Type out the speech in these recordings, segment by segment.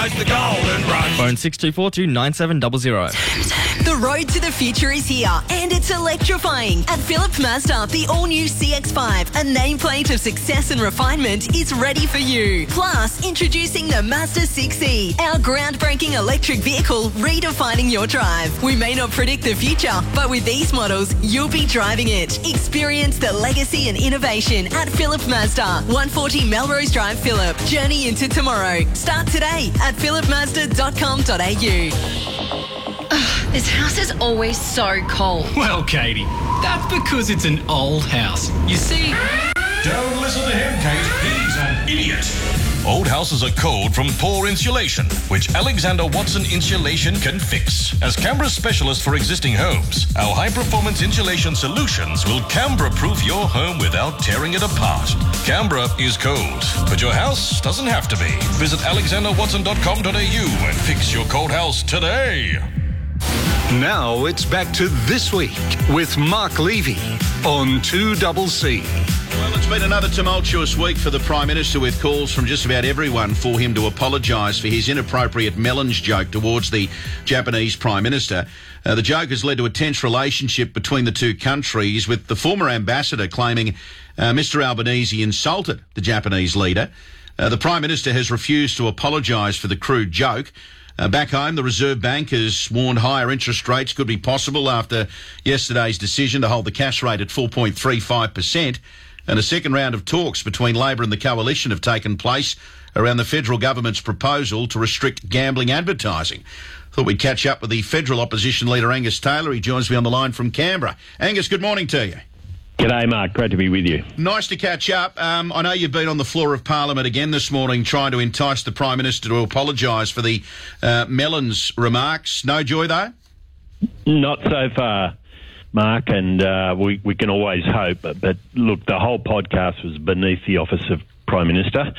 Realise the golden rush. Phone 6242 9700. The road to the future is here, and it's electrifying. At Philip Mazda, the all-new CX-5, a nameplate of success and refinement, is ready for you. Plus, introducing the Mazda 6e, our groundbreaking electric vehicle redefining your drive. We may not predict the future, but with these models, you'll be driving it. Experience the legacy and innovation at Philip Mazda, 140 Melrose Drive, Phillip. Journey into tomorrow. Start today at philipmazda.com.au. This house is always so cold. Well, Katie, that's because it's an old house. You see... Don't listen to him, Kate. He's an idiot. Old houses are cold from poor insulation, which Alexander Watson Insulation can fix. As Canberra's specialist for existing homes, our high-performance insulation solutions will Canberra-proof your home without tearing it apart. Canberra is cold, but your house doesn't have to be. Visit alexanderwatson.com.au and fix your cold house today. Now it's back to This Week with Mark Levy on 2CC. Well, it's been another tumultuous week for the Prime Minister, with calls from just about everyone for him to apologise for his inappropriate melons joke towards the Japanese Prime Minister. The joke has led to a tense relationship between the two countries, with the former ambassador claiming Mr Albanese insulted the Japanese leader. The Prime Minister has refused to apologise for the crude joke. Back home, the Reserve Bank has warned higher interest rates could be possible after yesterday's decision to hold the cash rate at 4.35%. And a second round of talks between Labor and the Coalition have taken place around the federal government's proposal to restrict gambling advertising. Thought we'd catch up with the federal opposition leader, Angus Taylor. He joins me on the line from Canberra. Angus, good morning to you. G'day, Mark. Great to be with you. Nice to catch up. I know you've been on the floor of Parliament again this morning trying to entice the Prime Minister to apologise for the melons remarks. No joy, though? Not so far, Mark, and we can always hope. But look, the whole podcast was beneath the office of Prime Minister.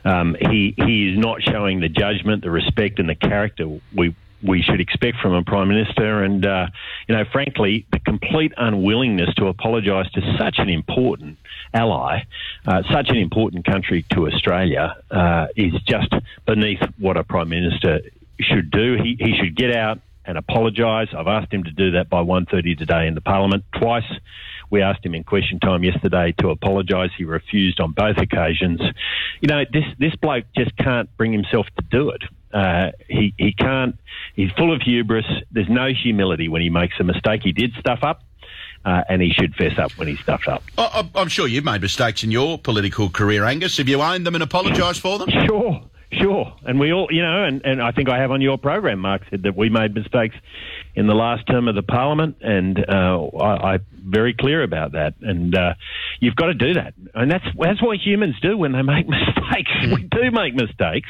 He is not showing the judgment, the respect and the character we should expect from a Prime Minister, and frankly, the complete unwillingness to apologise to such an important ally, such an important country to Australia, is just beneath what a Prime Minister should do. He should get out and apologise. I've asked him to do that by 1:30 today in the Parliament. Twice we asked him in question time yesterday to apologise. He refused on both occasions. This bloke just can't bring himself to do it. He can't. He's full of hubris. There's no humility when he makes a mistake. He did stuff up, and he should fess up when he stuffed up. I'm sure you've made mistakes in your political career, Angus. Have you owned them and apologised for them? Sure. And we all, and I think I have on your program, Mark, said that we made mistakes in the last term of the Parliament, and I'm very clear about that. And you've got to do that. And that's what humans do when they make mistakes. We do make mistakes.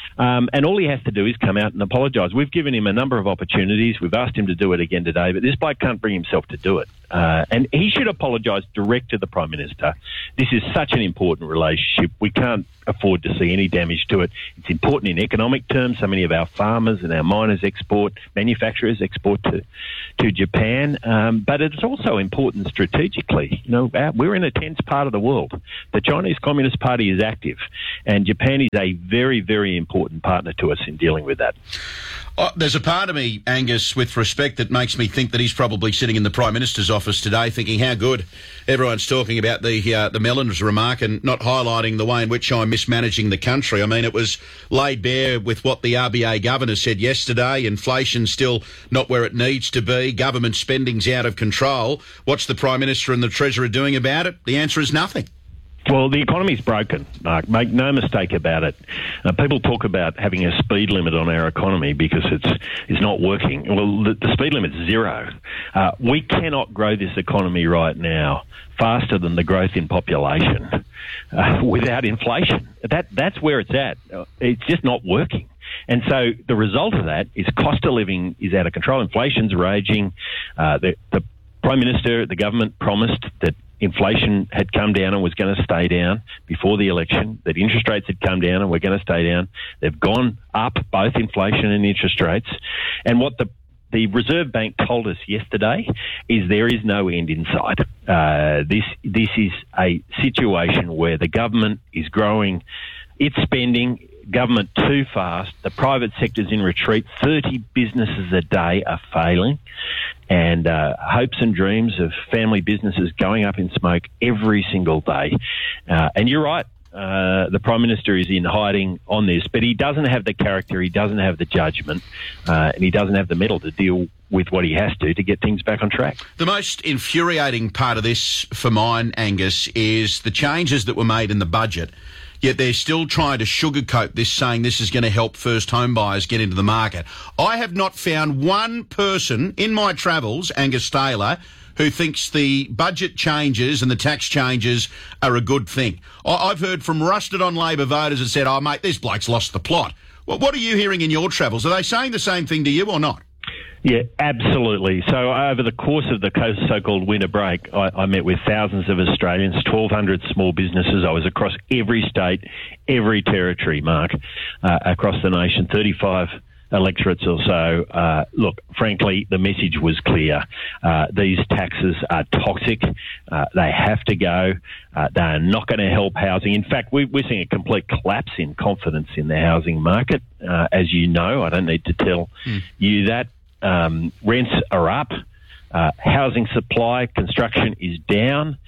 And all he has to do is come out and apologise. We've given him a number of opportunities. We've asked him to do it again today, but this bloke can't bring himself to do it. And he should apologise direct to the Prime Minister. This is such an important relationship. We can't afford to see any damage to it. It's important in economic terms. So many of our farmers and our miners manufacturers export to Japan. But it's also important strategically. We're in a tense part of the world. The Chinese Communist Party is active, and Japan is a very, very important partner to us in dealing with that. There's a part of me, Angus, with respect, that makes me think that he's probably sitting in the Prime Minister's office today thinking how good everyone's talking about the melons remark and not highlighting the way in which I'm mismanaging the country. I mean, it was laid bare with what the RBA governor said yesterday. Inflation's still not where it needs to be. Government spending's out of control. What's the Prime Minister and the Treasurer doing about it? The answer is nothing. Well, the economy's broken, Mark. Make no mistake about it. People talk about having a speed limit on our economy because it's not working. Well, the speed limit's zero. We cannot grow this economy right now faster than the growth in population without inflation. That's where it's at. It's just not working. And so the result of that is cost of living is out of control. Inflation's raging. The Prime Minister, the government promised that inflation had come down and was going to stay down before the election, that interest rates had come down and were going to stay down. They've gone up, both inflation and interest rates. And what the Reserve Bank told us yesterday is there is no end in sight. This is a situation where the government is growing its spending government too fast. The private sector's in retreat. 30 businesses a day are failing. And hopes and dreams of family businesses going up in smoke every single day. And you're right. The Prime Minister is in hiding on this, but he doesn't have the character, he doesn't have the judgment, and he doesn't have the mettle to deal with what he has to get things back on track. The most infuriating part of this for mine, Angus, is the changes that were made in the budget, yet they're still trying to sugarcoat this, saying this is going to help first home buyers get into the market. I have not found one person in my travels, Angus Taylor, who thinks the budget changes and the tax changes are a good thing. I've heard from rusted-on Labor voters that said, oh, mate, this bloke's lost the plot. Well, what are you hearing in your travels? Are they saying the same thing to you or not? Yeah, absolutely. So over the course of the so-called winter break, I met with thousands of Australians, 1,200 small businesses. I was across every state, every territory, Mark, across the nation, 35 electorates or so. Look, frankly, the message was clear. These taxes are toxic. They have to go. They are not going to help housing. In fact, we're seeing a complete collapse in confidence in the housing market. As you know, I don't need to tell you that. Rents are up. Housing supply, construction is down.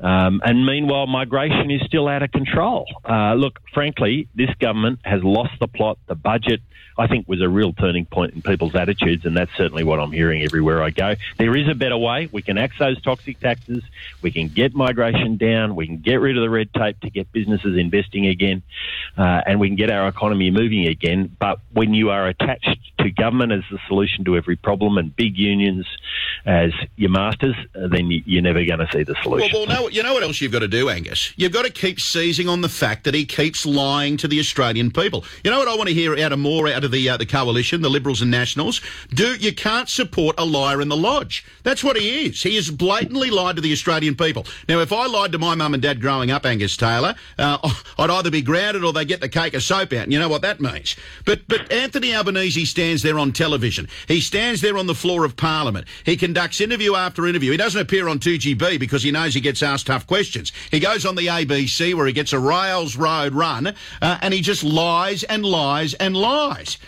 And meanwhile, migration is still out of control. Look, frankly, this government has lost the plot. The budget, I think, was a real turning point in people's attitudes, and that's certainly what I'm hearing everywhere I go. There is a better way. We can axe those toxic taxes. We can get migration down. We can get rid of the red tape to get businesses investing again, and we can get our economy moving again. But when you are attached to government as the solution to every problem and big unions as your masters, then you're never going to see the solution. Well, no, you know what else you've got to do, Angus? You've got to keep seizing on the fact that he keeps lying to the Australian people. You know what I want to hear out of the coalition, the Liberals and Nationals? You can't support a liar in the lodge. That's what he is. He has blatantly lied to the Australian people. Now, if I lied to my mum and dad growing up, Angus Taylor, I'd either be grounded or they get the cake of soap out, and you know what that means. But Anthony Albanese stands there on television. He stands there on the floor of Parliament. He conducts interview after interview. He doesn't appear on 2GB because he knows he gets asked tough questions. He goes on the ABC where he gets a rails road run, and he just lies and lies and lies.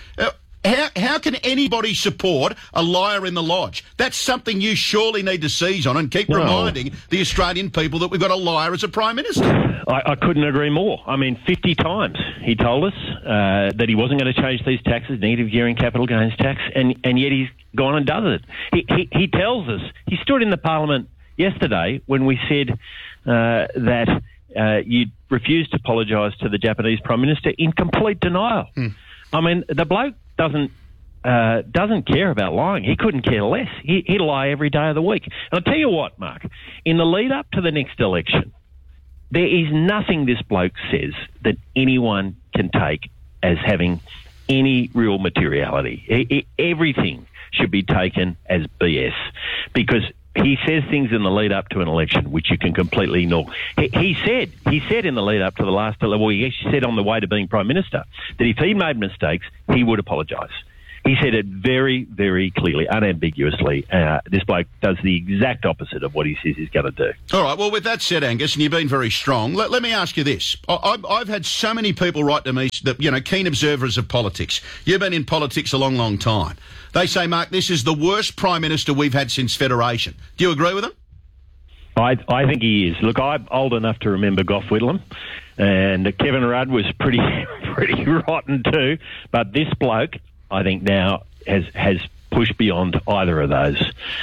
How can anybody support a liar in the lodge? That's something you surely need to seize on and keep reminding the Australian people that we've got a liar as a Prime Minister. I couldn't agree more. I mean, 50 times he told us that he wasn't going to change these taxes, negative gearing, capital gains tax, and yet he's gone and does it. He tells us, he stood in the Parliament yesterday when we said that you refused to apologise to the Japanese Prime Minister in complete denial. I mean, the bloke doesn't care about lying. He couldn't care less. He'd lie every day of the week. And I'll tell you what, Mark, in the lead up to the next election, there is nothing this bloke says that anyone can take as having any real materiality. Everything should be taken as BS because he says things in the lead up to an election which you can completely ignore. He said in the lead up to the last election, well, he actually said on the way to being Prime Minister that if he made mistakes, he would apologise. He said it very, very clearly, unambiguously. This bloke does the exact opposite of what he says he's going to do. All right, well, with that said, Angus, and you've been very strong, let me ask you this. I've had so many people write to me, that, you know, keen observers of politics. You've been in politics a long, long time. They say, Mark, this is the worst Prime Minister we've had since Federation. Do you agree with them? I think he is. Look, I'm old enough to remember Gough Whitlam, and Kevin Rudd was pretty rotten too. But this bloke, I think now has pushed beyond either of those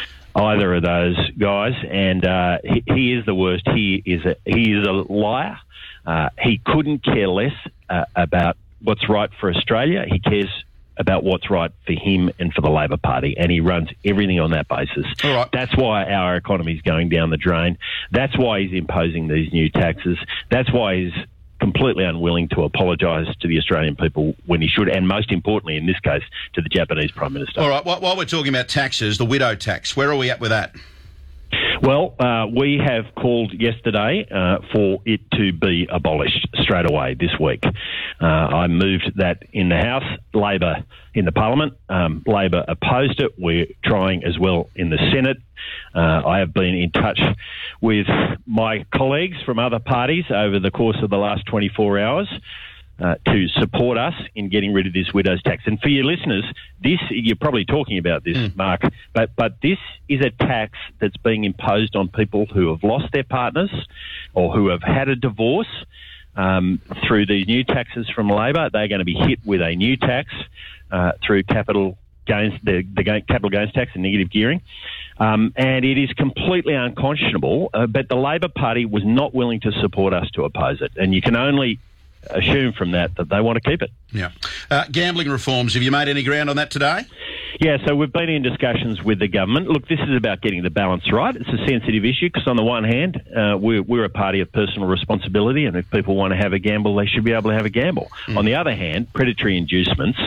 guys, and he is the worst. He is a liar. He couldn't care less about what's right for Australia. He cares about what's right for him and for the Labor Party, and he runs everything on that basis. All right. That's why our economy is going down the drain. That's why he's imposing these new taxes. That's why he's completely unwilling to apologise to the Australian people when he should, and most importantly, in this case, to the Japanese Prime Minister. All right, while we're talking about taxes, the widow tax, where are we at with that? Well, we have called yesterday for it to be abolished straight away this week. I moved that in the House, Labor in the Parliament. Labor opposed it. We're trying as well in the Senate. I have been in touch with my colleagues from other parties over the course of the last 24 hours. to support us in getting rid of this widow's tax. And for your listeners, you're probably talking about this, Mark, but this is a tax that's being imposed on people who have lost their partners or who have had a divorce. Through these new taxes from Labor, they're going to be hit with a new tax through capital gains, the capital gains tax and negative gearing. And it is completely unconscionable, but the Labor Party was not willing to support us to oppose it. And you can only assume from that they want to keep it. Yeah. Gambling reforms, have you made any ground on that today? Yeah, so we've been in discussions with the government. Look, this is about getting the balance right. It's a sensitive issue because on the one hand, we're a party of personal responsibility, and if people want to have a gamble, they should be able to have a gamble. On the other hand, predatory inducements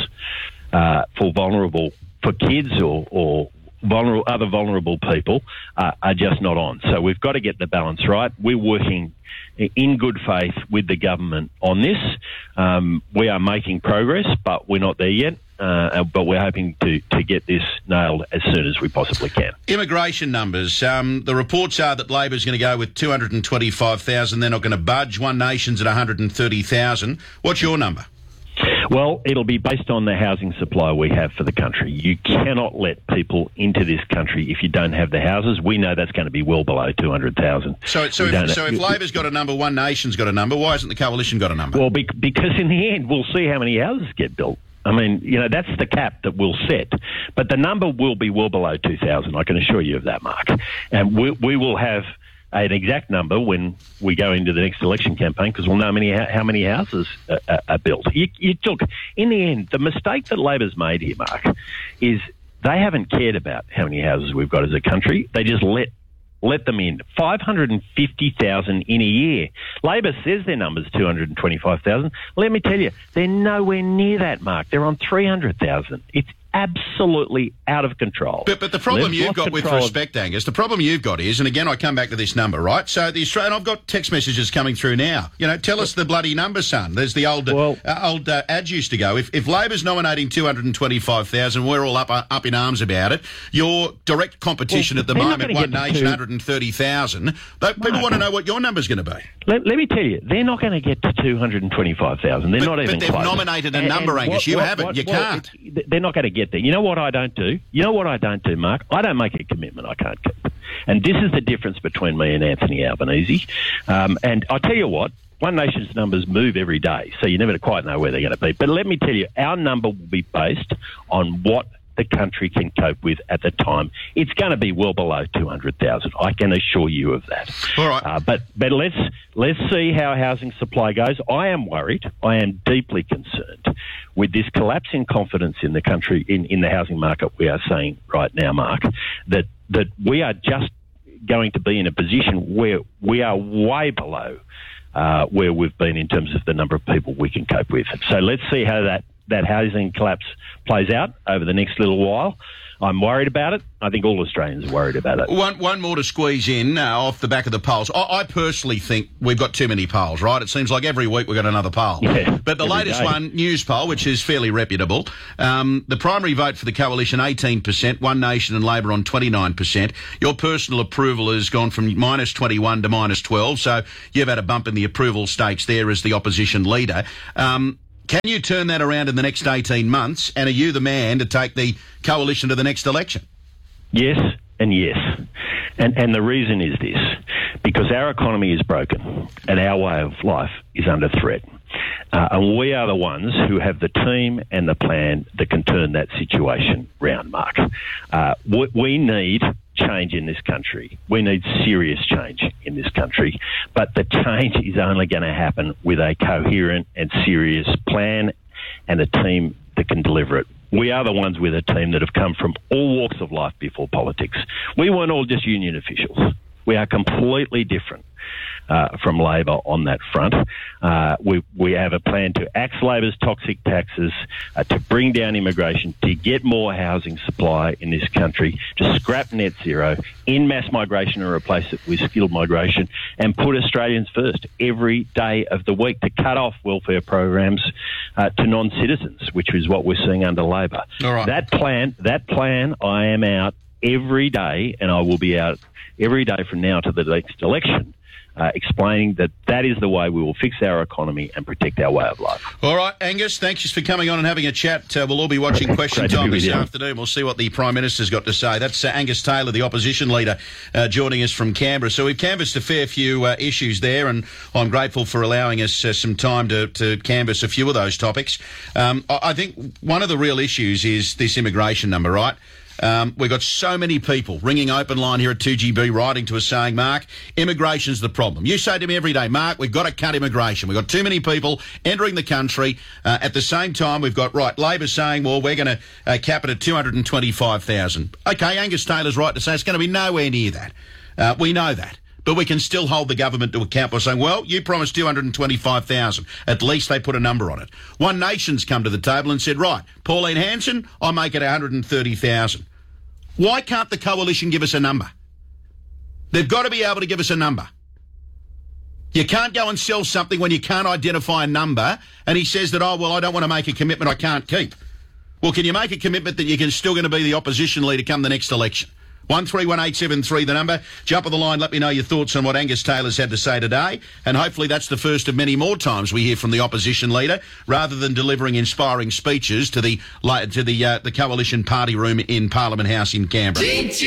for kids or other vulnerable people are just not on. So we've got to get the balance right. We're working in good faith with the government on this. We are making progress, but we're not there yet. But we're hoping to get this nailed as soon as we possibly can. Immigration numbers. The reports are that Labor's going to go with 225,000. They're not going to budge. One Nation's at 130,000. What's your number? Well, it'll be based on the housing supply we have for the country. You cannot let people into this country if you don't have the houses. We know that's going to be well below 200,000. So if Labor's got a number, One Nation's got a number, why hasn't the Coalition got a number? Well, because in the end, we'll see how many houses get built. I mean, that's the cap that we'll set. But the number will be well below 2,000, I can assure you of that, Mark. And we will have an exact number when we go into the next election campaign because we'll know how many houses are built. Look, in the end, the mistake that Labor's made here, Mark, is they haven't cared about how many houses we've got as a country. They just let them in. 550,000 in a year. Labor says their number's 225,000. Let me tell you, they're nowhere near that, Mark. They're on 300,000. It's absolutely out of control. But the problem you've got with respect, Angus, the problem you've got is, and again, I come back to this number, right? So the Australian, I've got text messages coming through now. Tell us the bloody number, son. There's the old ad used to go. If Labor's nominating 225,000, we're all up in arms about it. Your direct competition at the moment, One Nation, 130,000. People want to know what your number's going to be. Let me tell you, they're not going to get to 225,000. They're not even close. But they've nominated a number, Angus. You haven't. You can't. They're not going to get there. You know what I don't do? Mark? I don't make a commitment I can't keep. And this is the difference between me and Anthony Albanese. And I tell you what, One Nation's numbers move every day, so you never quite know where they're going to be. But let me tell you, our number will be based on what the country can cope with at the time. It's going to be well below 200,000. I can assure you of that. All right. But let's see how housing supply goes. I am worried. I am deeply concerned with this collapse in confidence in the country, in the housing market we are seeing right now, Mark, that we are just going to be in a position where we are way below where we've been in terms of the number of people we can cope with. So let's see how that housing collapse plays out over the next little while. I'm worried about it. I think all Australians are worried about it. One more to squeeze in off the back of the polls. I personally think we've got too many polls, right? It seems like every week we've got another poll. Yeah, but the latest one, News Poll, which is fairly reputable, the primary vote for the Coalition, 18%, One Nation and Labor on 29%. Your personal approval has gone from minus 21 to minus 12, so you've had a bump in the approval stakes there as the opposition leader. Can you turn that around in the next 18 months, and are you the man to take the Coalition to the next election? Yes and yes. And the reason is this, because our economy is broken and our way of life is under threat. And we are the ones who have the team and the plan that can turn that situation round, Mark. We need change in this country. We need serious change in this country. But the change is only going to happen with a coherent and serious plan and a team that can deliver it. We are the ones with a team that have come from all walks of life before politics. We weren't all just union officials. We are completely different from Labor on that front. We have a plan to axe Labor's toxic taxes, to bring down immigration, to get more housing supply in this country, to scrap net zero, in mass migration and replace it with skilled migration, and put Australians first every day of the week, to cut off welfare programs to non-citizens, which is what we're seeing under Labor. All right. That plan, I am out every day, and I will be out every day from now to the next election, explaining that is the way we will fix our economy and protect our way of life. All right, Angus, thanks for coming on and having a chat. We'll all be watching Question Time this afternoon. We'll see what the Prime Minister's got to say. That's Angus Taylor, the opposition leader, joining us from Canberra. So we've canvassed a fair few issues there, and I'm grateful for allowing us some time to canvass a few of those topics. I think one of the real issues is this immigration number, right? We've got so many people ringing open line here at 2GB, writing to us saying, Mark, immigration's the problem. You say to me every day, Mark, we've got to cut immigration. We've got too many people entering the country. At the same time, we've got, Labor saying, well, we're going to cap it at 225,000. OK, Angus Taylor's right to say it's going to be nowhere near that. We know that. But we can still hold the government to account by saying, well, you promised 225,000. At least they put a number on it. One Nation's come to the table and said, right, Pauline Hanson, I make it 130,000. Why can't the Coalition give us a number? They've got to be able to give us a number. You can't go and sell something when you can't identify a number, and he says that, I don't want to make a commitment I can't keep. Well, can you make a commitment that you're still going to be the opposition leader come the next election? 131873, the number. Jump on the line, let me know your thoughts on what Angus Taylor's had to say today, and hopefully that's the first of many more times we hear from the opposition leader, rather than delivering inspiring speeches to the Coalition party room in Parliament House in Canberra.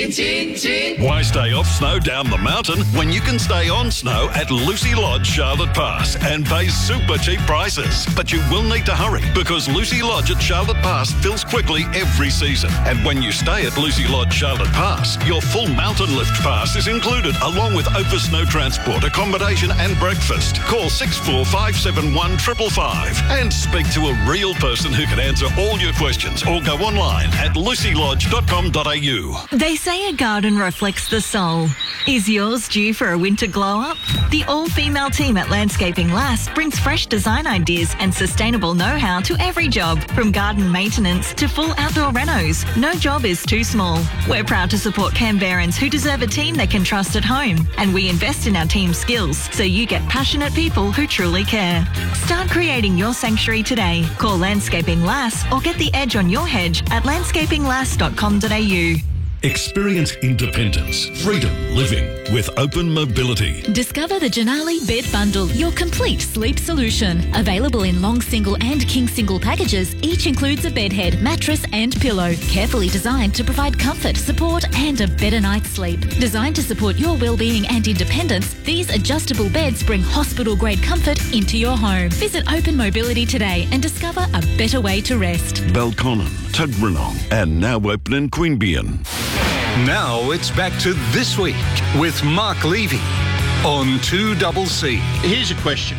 Why stay off snow down the mountain when you can stay on snow at Lucy Lodge, Charlotte Pass, and pay super cheap prices? But you will need to hurry, because Lucy Lodge at Charlotte Pass fills quickly every season. And when you stay at Lucy Lodge, Charlotte Pass, your full mountain lift pass is included, along with OPA snow transport, accommodation and breakfast. Call 6457 555 and speak to a real person who can answer all your questions, or go online at lucylodge.com.au. They say a garden reflects the soul. Is yours due for a winter glow-up? The all-female team at Landscaping Lass brings fresh design ideas and sustainable know-how to every job, from garden maintenance to full outdoor renos. No job is too small. We're proud to support Canberrans who deserve a team they can trust at home, and we invest in our team's skills so you get passionate people who truly care. Start creating your sanctuary today. Call Landscaping Lass or get the edge on your hedge at landscapinglass.com.au. Experience independence, freedom living with Open Mobility. Discover the Janali Bed Bundle, your complete sleep solution. Available in long single and king single packages, each includes a bed head, mattress and pillow. Carefully designed to provide comfort, support and a better night's sleep. Designed to support your well-being and independence, these adjustable beds bring hospital-grade comfort into your home. Visit Open Mobility today and discover a better way to rest. Belconnen, Tuggeranong and now open in Queanbeyan. Now it's back to This Week with Mark Levy on 2CC. Here's a question.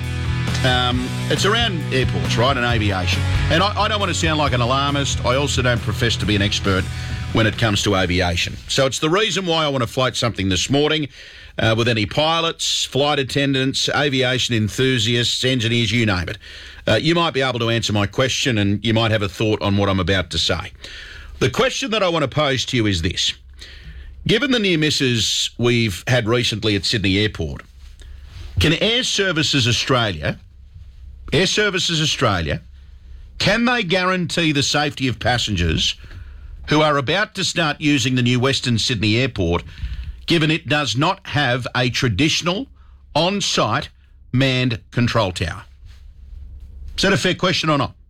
It's around airports, right, and aviation. And I don't want to sound like an alarmist. I also don't profess to be an expert when it comes to aviation. So it's the reason why I want to float something this morning with any pilots, flight attendants, aviation enthusiasts, engineers, you name it. You might be able to answer my question, and you might have a thought on what I'm about to say. The question that I want to pose to you is this. Given the near misses we've had recently at Sydney Airport, can Air Services Australia, can they guarantee the safety of passengers who are about to start using the new Western Sydney Airport, given it does not have a traditional on-site manned control tower? Is that a fair question or not?